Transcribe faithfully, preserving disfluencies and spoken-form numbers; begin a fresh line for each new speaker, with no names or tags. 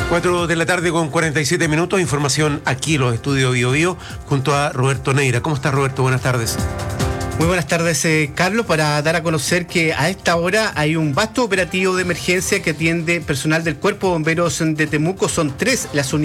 Cuatro de la tarde con cuarenta y siete minutos, información aquí en los estudios Bio Bio, junto a Roberto Neira. ¿Cómo estás, Roberto? Buenas tardes.
Muy buenas tardes, eh, Carlos, para dar a conocer que a esta hora hay un vasto operativo de emergencia que atiende personal del Cuerpo de Bomberos de Temuco. Son tres las unidades